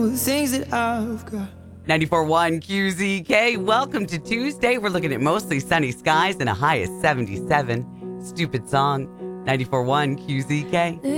know the things that I've got. 94.1 QZK. Welcome to Tuesday. We're looking at mostly sunny skies and a high of 77. Stupid song. 94.1 QZK.